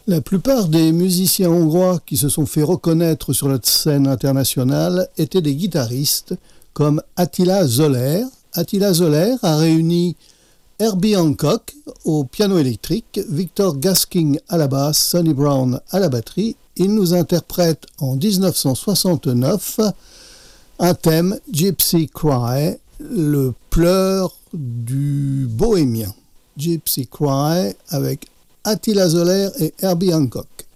La plupart des musiciens hongrois qui se sont fait reconnaître sur la scène internationale étaient des guitaristes comme Attila Zoller. Attila Zoller a réuni Herbie Hancock au piano électrique, Victor Gasking à la basse, Sonny Brown à la batterie. Il nous interprète en 1969 un thème, Gypsy Cry, le pleur du bohémien. Gypsy Cry avec Attila Zoller et Herbie Hancock.